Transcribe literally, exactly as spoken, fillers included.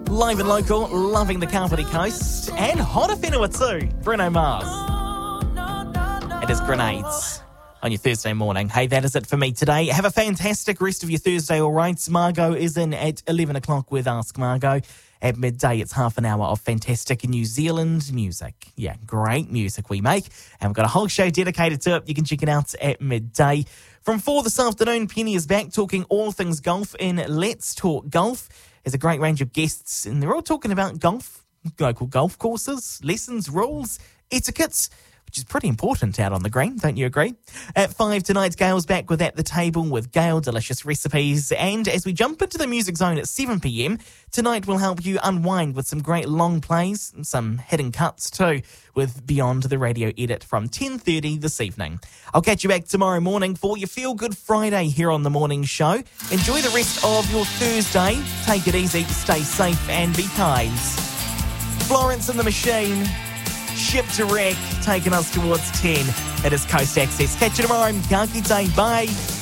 Live and local, loving the Kapiti Coast, and hotter whenua too, Bruno Mars. It is Grenades on your Thursday morning. Hey, that is it for me today. Have a fantastic rest of your Thursday, all right? Margot is in at eleven o'clock with Ask Margot. At midday, it's half an hour of fantastic New Zealand music. Yeah, great music we make. And we've got a whole show dedicated to it. You can check it out at midday. From four this afternoon, Penny is back talking all things golf in Let's Talk Golf. There's a great range of guests, and they're all talking about golf, local golf courses, lessons, rules, etiquettes, which is pretty important out on the green, don't you agree? At five tonight, Gail's back with At the Table with Gail, delicious recipes. And as we jump into the music zone at seven p.m, tonight we'll help you unwind with some great long plays and some hidden cuts too, with Beyond the Radio Edit from ten thirty this evening. I'll catch you back tomorrow morning for your Feel Good Friday here on The Morning Show. Enjoy the rest of your Thursday. Take it easy, stay safe and be kind. Florence and the Machine, Ship to Wreck, taking us towards ten. It is Coast Access. Catch you tomorrow. Ka kite. Bye.